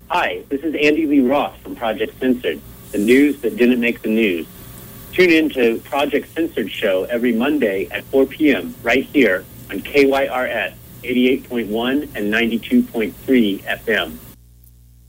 Hi, this is Andy Lee Roth from Project Censored, the news that didn't make the news. Tune in to Project Censored show every Monday at 4 p.m. right here on KYRS 88.1 and 92.3 FM.